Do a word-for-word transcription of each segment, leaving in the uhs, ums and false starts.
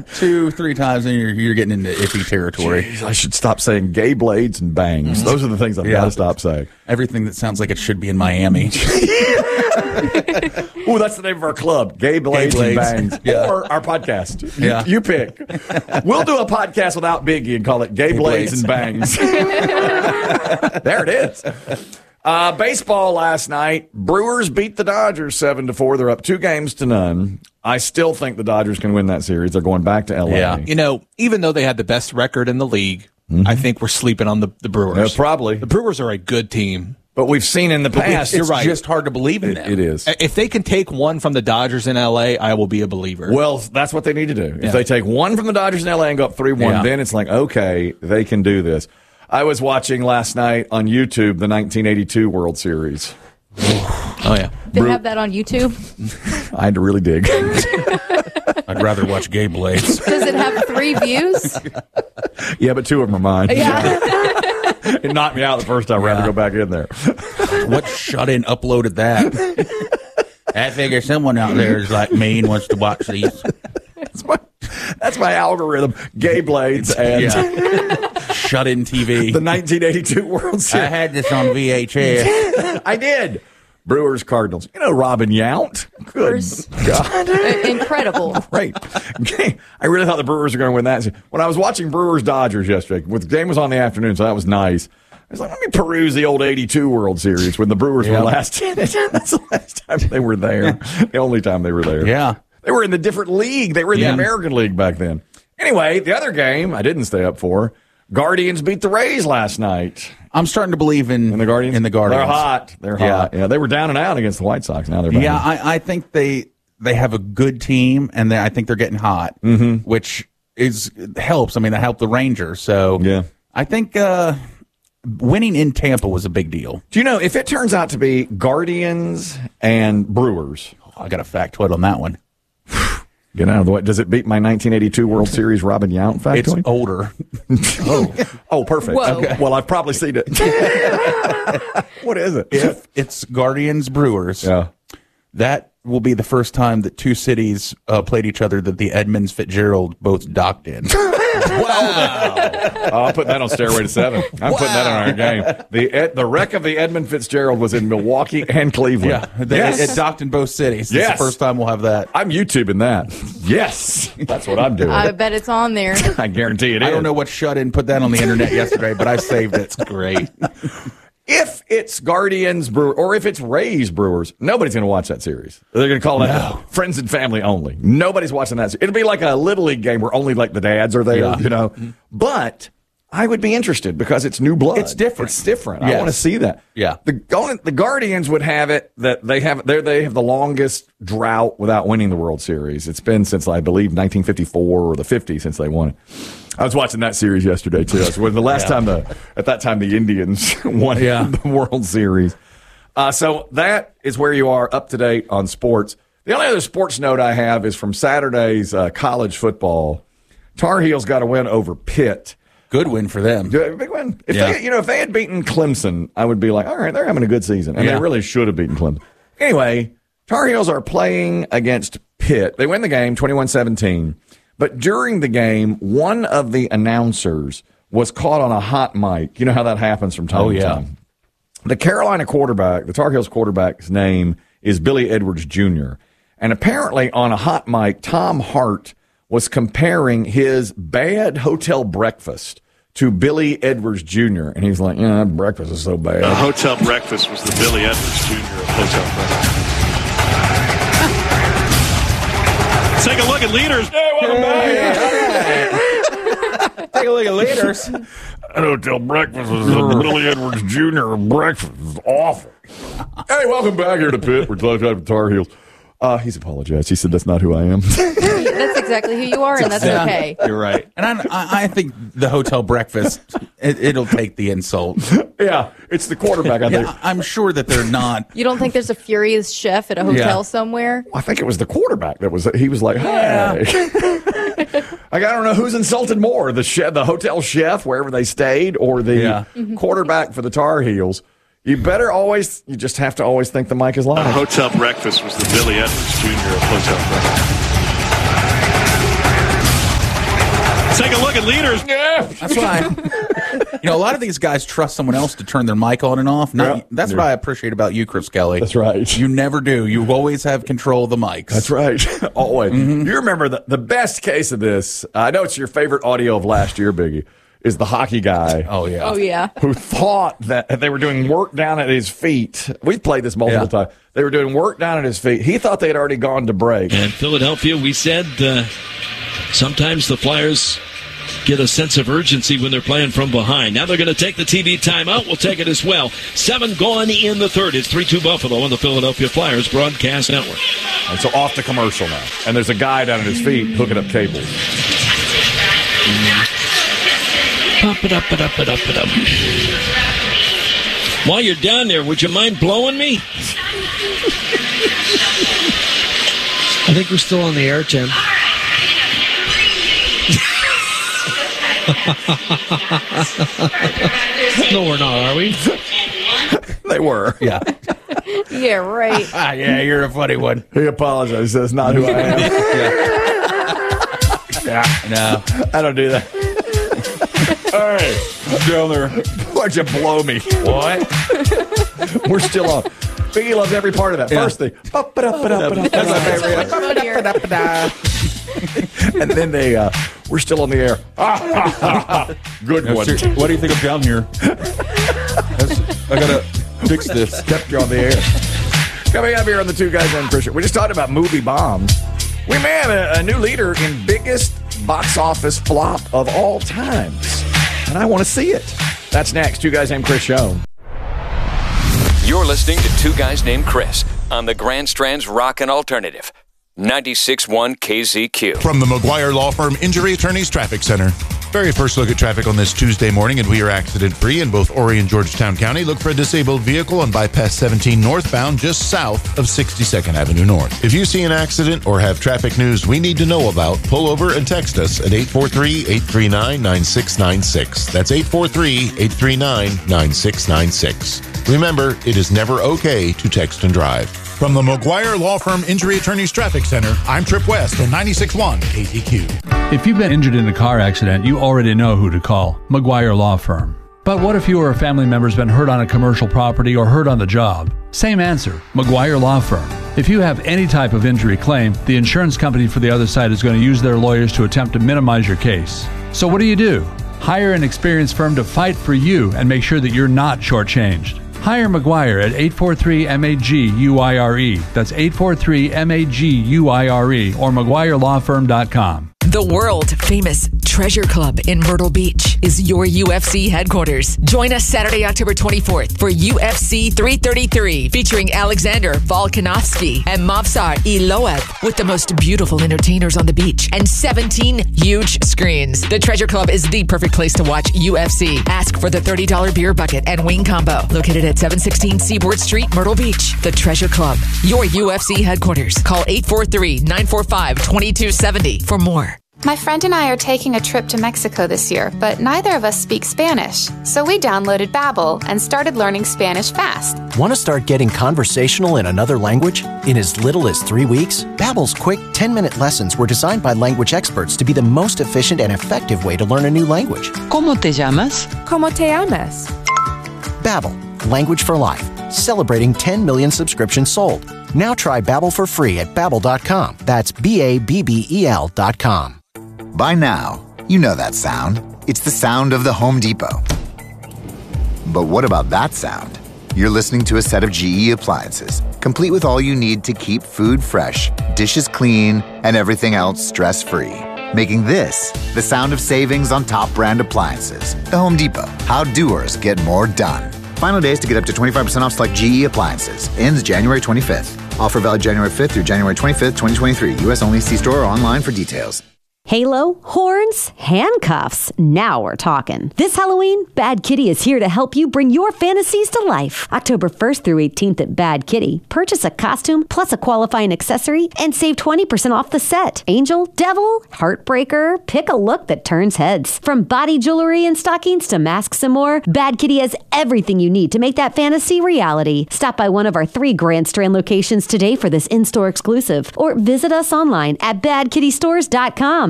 two, three times, and you're, you're getting into iffy territory. Jeez, I should stop saying gay blades and bangs. Those are the things I've Yeah. got to stop saying. Everything that sounds like it should be in Miami. Ooh, that's the name of our club, Gay Blades, Gay Blades. and Bangs. Yeah. Or our podcast. You, Yeah. you pick. We'll do a podcast without Biggie and call it Gay, Gay Blades, Blades. and Bangs. There it is. Uh, baseball last night. Brewers beat the Dodgers seven to four. They're up two games to none. I still think the Dodgers can win that series. They're going back to L A. Yeah. You know, even though they had the best record in the league, Mm-hmm. I think we're sleeping on the, the Brewers. Yeah, probably. The Brewers are a good team. But we've seen in the past. It's You're right. just hard to believe in It, them. it is. If they can take one from the Dodgers in L A, I will be a believer. Well, that's what they need to do. If Yeah. they take one from the Dodgers in L A and go up three one, Yeah. then it's like, okay, they can do this. I was watching last night on YouTube the nineteen eighty-two World Series. oh, yeah. They Bru- have that on YouTube. I had to really dig. I'd rather watch Gay Blades. Does it have three views? Yeah, but two of them are mine. Yeah. It knocked me out the first time. I had to go back in there. What shut-in uploaded that? I figure someone out there is like me and wants to watch these. That's my, that's my algorithm. Gay Blades and Yeah. Shut-in T V. the nineteen eighty-two World I Series. had this on V H S. I did. Brewers Cardinals. You know Robin Yount? Good Brewers. God. Incredible. Right. I really thought the Brewers were going to win that. When I was watching Brewers Dodgers yesterday, the game was on the afternoon, so that was nice. I was like, let me peruse the old eighty-two World Series when the Brewers Yeah. were last in it. That's the last time they were there. The only time they were there. Yeah. They were in the different league. They were in Yeah. the American League back then. Anyway, the other game I didn't stay up for. Guardians beat the Rays last night. I'm starting to believe in, In the Guardians? In the Guardians. They're hot. They're Yeah. hot. Yeah, they were down and out against the White Sox. Now they're back. Yeah, I, I think they they have a good team, and they, I think they're getting hot, mm-hmm. which is helps. I mean, that helped the Rangers. So Yeah. I think uh, winning in Tampa was a big deal. Do you know, if it turns out to be Guardians and Brewers, Oh, I got a factoid on that one. get out of the way. Does it beat my nineteen eighty-two World Series Robin Yount It's factoid? older. oh, oh, perfect. Whoa. Okay. Well, I've probably seen it. What is it? If it's Guardians Brewers, Yeah. that will be the first time that two cities uh, played each other that the Edmonds Fitzgerald both docked in. Oh, I'll put that on Stairway to Seven. I'm putting that on our game. The Ed, the wreck of the Edmund Fitzgerald was in Milwaukee and Cleveland. Yeah, they, Yes. it, it docked in both cities. Yes. It's the first time we'll have that. I'm YouTubing that. Yes. That's what I'm doing. I bet it's on there. I guarantee it is. I don't know what shut-in put that on the internet yesterday, but I saved it. It's great. If it's Guardians Brewer or if it's Rays Brewers, nobody's going to watch that series. They're going to call that friends and family only. Nobody's watching that. It'll be like a Little League game where only like the dads are there, Yeah. you know. But I would be interested because it's new blood. It's different. It's different. I Yes. want to see that. Yeah. The the Guardians would have it that they have they they have the longest drought without winning the World Series. It's been since I believe nineteen fifty-four or the fifties since they won it. I was watching that series yesterday too. It was the last time the at that time the Indians won Yeah. the World Series. Uh, so that is where you are up to date on sports. The only other sports note I have is from Saturday's uh, college football. Tar Heels got a win over Pitt. Good win for them. Yeah, big win. If Yeah. they, you know, if they had beaten Clemson, I would be like, all right, they're having a good season, and Yeah. they really should have beaten Clemson. Anyway, Tar Heels are playing against Pitt. They win the game twenty-one seventeen. But during the game, one of the announcers was caught on a hot mic. You know how that happens from time Oh, to yeah. time. The Carolina quarterback, the Tar Heels quarterback's name is Billy Edwards Junior And apparently on a hot mic, Tom Hart was comparing his bad hotel breakfast to Billy Edwards Junior And he's like, yeah, that breakfast is so bad. Uh, hotel breakfast was the Billy Edwards Junior of hotel breakfast. Take a look at leaders. Hey, welcome back. Take a look at leaders. That hotel breakfast was uh, Billy Edwards Junior breakfast. It was awful. Hey, welcome back here to Pitt. We're glad to have the Tar Heels. Uh, he's apologized. He said, that's not who I am. That's exactly who you are, and that's Yeah. okay. You're right. And I, I I think the hotel breakfast, it, it'll take the insult. Yeah, it's the quarterback, I think. Yeah, I'm sure that they're not. You don't think there's a furious chef at a hotel Yeah. somewhere? I think it was the quarterback that was, he was like, hey. Like, I don't know who's insulted more, the chef, the hotel chef, wherever they stayed, or the Yeah. quarterback for the Tar Heels. You better always, you just have to always think the mic is Uh, live. hotel breakfast was the Billy Edwards Junior of hotel breakfast. take a look at leaders. Yeah. That's why, you know, a lot of these guys trust someone else to turn their mic on and off. Not, Yeah. That's Yeah. what I appreciate about you, Chris Kelly. That's right. You never do. You always have control of the mics. That's right. Always. Mm-hmm. You remember the, the best case of this, I know it's your favorite audio of last year, Biggie, is the hockey guy. Oh, yeah. Oh, yeah. Who thought that they were doing work down at his feet. We've played this multiple Yeah. times. They were doing work down at his feet. He thought they had already gone to break. And Philadelphia, we said uh, sometimes the Flyers get a sense of urgency when they're playing from behind. Now they're going to take the T V timeout. We'll take it as well. Seven gone in the third. It's three two Buffalo on the Philadelphia Flyers broadcast network. And so off the commercial now. And there's a guy down at his feet hooking up cables. Pop it up, it up, it up, it up. While you're down there, would you mind blowing me? I think we're still on the air, Tim. No, we're not, are we? They were. Yeah. Yeah, right. Ah, yeah, you're a funny one. He apologized. That's not who I am. Yeah. No. I don't do that. Hey, down there. Why'd you blow me? What? We're still on. Biggie loves every part of that. Yeah. First thing. Up, it up, it up, it up. That's my favorite. Much funnier. And then they, uh, we're still on the air. Good No, one. ser- What do you think I'm down here? That's- I gotta fix this. Kept you on the air. Coming up here on the Two Guys Named Christian, we just talked about movie bombs. We may have a, a new leader in biggest box office flop of all times, and I want to see it. That's next. Two Guys Named Chris show. You're listening to Two Guys Named Chris on the Grand Strand's Rockin' Alternative, ninety-six point one K Z Q. From the McGuire Law Firm Injury Attorneys Traffic Center. Very first look at traffic on this Tuesday morning, and we are accident-free in both Horry and Georgetown County. Look for a disabled vehicle on Bypass seventeen northbound just south of sixty-second Avenue North. If you see an accident or have traffic news we need to know about, pull over and text us at eight four three, eight three nine, nine six nine six. That's eight four three, eight three nine, nine six nine six. Remember, it is never okay to text and drive. From the McGuire Law Firm Injury Attorneys Traffic Center, I'm Trip West on ninety-six point one K Z Q. If you've been injured in a car accident, you already know who to call, McGuire Law Firm. But what if you or a family member's been hurt on a commercial property or hurt on the job? Same answer, McGuire Law Firm. If you have any type of injury claim, the insurance company for the other side is going to use their lawyers to attempt to minimize your case. So what do you do? Hire an experienced firm to fight for you and make sure that you're not shortchanged. Hire McGuire at eight four three, M A G U I R E. That's eight four three, M A G U I R E or McGuire Law Firm dot com. The world-famous Treasure Club in Myrtle Beach is your U F C headquarters. Join us Saturday, October twenty-fourth for U F C three thirty-three featuring Alexander Volkanovski and Movsar Iloev with the most beautiful entertainers on the beach and seventeen huge screens. The Treasure Club is the perfect place to watch U F C. Ask for the thirty dollars beer bucket and wing combo. Located at seven sixteen Seaboard Street, Myrtle Beach. The Treasure Club, your U F C headquarters. Call eight four three, nine four five, two two seven zero for more. My friend and I are taking a trip to Mexico this year, but neither of us speak Spanish. So we downloaded Babbel and started learning Spanish fast. Want to start getting conversational in another language? In as little as three weeks? Babbel's quick ten-minute lessons were designed by language experts to be the most efficient and effective way to learn a new language. ¿Cómo te llamas? ¿Cómo te llamas? Babbel, language for life. Celebrating ten million subscriptions sold. Now try Babbel for free at babbel dot com. That's B A B B E L dot com. By now, you know that sound. It's the sound of the Home Depot. But what about that sound? You're listening to a set of G E appliances, complete with all you need to keep food fresh, dishes clean, and everything else stress-free. Making this the sound of savings on top brand appliances. The Home Depot. How doers get more done. Final days to get up to twenty-five percent off select G E appliances. Ends January twenty-fifth. Offer valid January fifth through January twenty-fifth, twenty twenty-three. U S only. See store or online for details. Halo, horns, handcuffs. Now we're talking. This Halloween, Bad Kitty is here to help you bring your fantasies to life. October first through eighteenth at Bad Kitty. Purchase a costume plus a qualifying accessory and save twenty percent off the set. Angel, devil, heartbreaker, pick a look that turns heads. From body jewelry and stockings to masks and more, Bad Kitty has everything you need to make that fantasy reality. Stop by one of our three Grand Strand locations today for this in-store exclusive or visit us online at bad kitty stores dot com.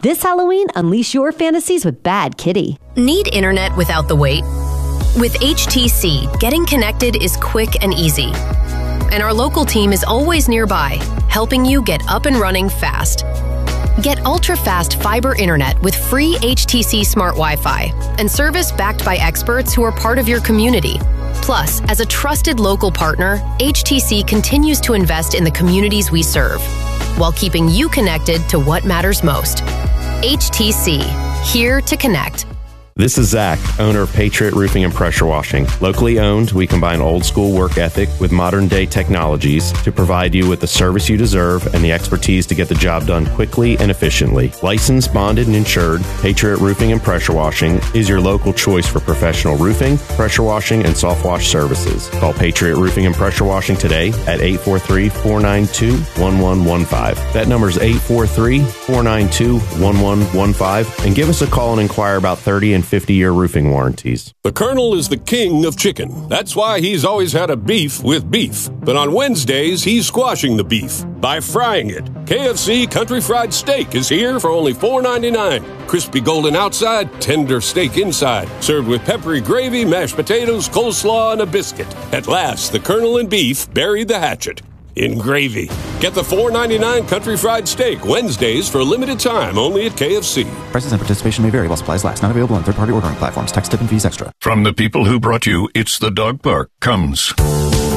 This Halloween, unleash your fantasies with Bad Kitty. Need internet without the wait? With H T C, getting connected is quick and easy. And our local team is always nearby, helping you get up and running fast. Get ultra-fast fiber internet with free H T C Smart Wi-Fi and service backed by experts who are part of your community. Plus, as a trusted local partner, H T C continues to invest in the communities we serve, while keeping you connected to what matters most. H T C, here to connect. This is Zach, owner of Patriot Roofing and Pressure Washing. Locally owned, we combine old school work ethic with modern day technologies to provide you with the service you deserve and the expertise to get the job done quickly and efficiently. Licensed, bonded, and insured, Patriot Roofing and Pressure Washing is your local choice for professional roofing, pressure washing, and soft wash services. Call Patriot Roofing and Pressure Washing today at eight four three, four nine two, one one one five. That number is eight four three, four nine two, one one one five, and give us a call and inquire about thirty and fifty-year roofing warranties. The Colonel is the king of chicken. That's why he's always had a beef with beef. But on Wednesdays, he's squashing the beef by frying it. K F C Country Fried Steak is here for only four ninety-nine. Crispy golden outside, tender steak inside. Served with peppery gravy, mashed potatoes, coleslaw, and a biscuit. At last, the Colonel and beef buried the hatchet in gravy. Get the four ninety-nine Country Fried Steak Wednesdays for a limited time only at K F C. Prices and participation may vary while supplies last. Not available on third-party ordering platforms. Tax, tip, and fees extra. From the people who brought you It's the Dog Park comes